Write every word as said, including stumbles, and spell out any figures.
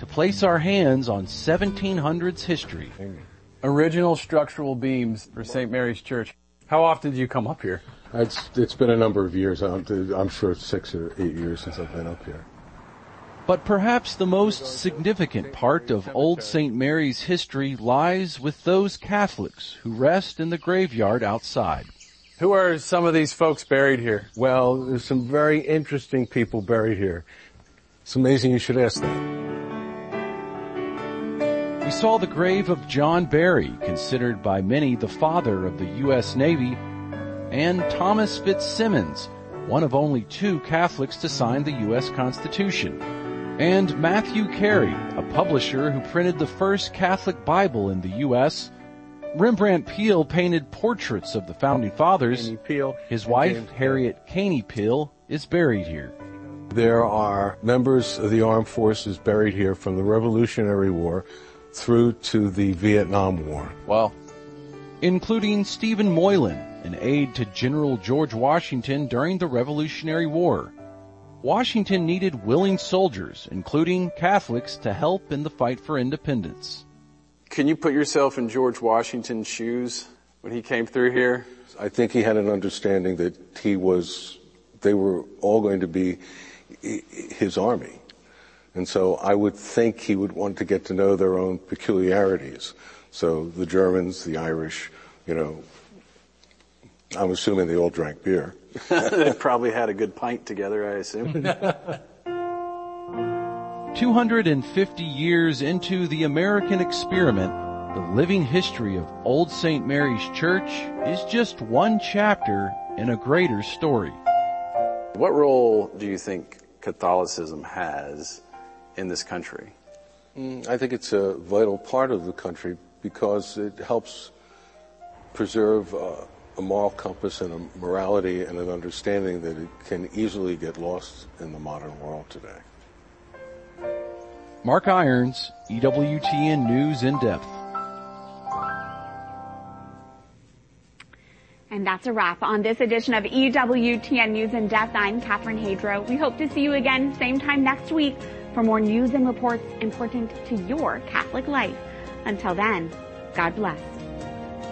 to place our hands on seventeen hundreds history. Original structural beams for Saint Mary's Church. How often do you come up here? It's, it's been a number of years. I'm, I'm sure it's six or eight years since I've been up here. But perhaps the most significant part of Old Saint Mary's history lies with those Catholics who rest in the graveyard outside. Who are some of these folks buried here? Well, there's some very interesting people buried here. It's amazing you should ask that. We saw the grave of John Barry, considered by many the father of the U S Navy, and Thomas Fitzsimmons, one of only two Catholics to sign the U S Constitution, and Matthew Carey, a publisher who printed the first Catholic Bible in the U S Rembrandt Peale painted portraits of the Founding Fathers. Peale, His wife, Harriet Caney Peale, is buried here. There are members of the armed forces buried here from the Revolutionary War through to the Vietnam War. Wow. Including Stephen Moylan, an aide to General George Washington during the Revolutionary War. Washington needed willing soldiers, including Catholics, to help in the fight for independence. Can you put yourself in George Washington's shoes when he came through here? I think he had an understanding that he was, they were all going to be his army. And so I would think he would want to get to know their own peculiarities. So the Germans, the Irish, you know, I'm assuming they all drank beer. They probably had a good pint together, I assume. two hundred fifty years into the American experiment, the living history of Old Saint Mary's Church is just one chapter in a greater story. What role do you think Catholicism has in this country? Mm, I think it's a vital part of the country because it helps preserve uh, a moral compass and a morality and an understanding that it can easily get lost in the modern world today. Mark Irons, E W T N News in Depth. And that's a wrap on this edition of E W T N News in Depth. I'm Catherine Hadro. We hope to see you again same time next week for more news and reports important to your Catholic life. Until then, God bless.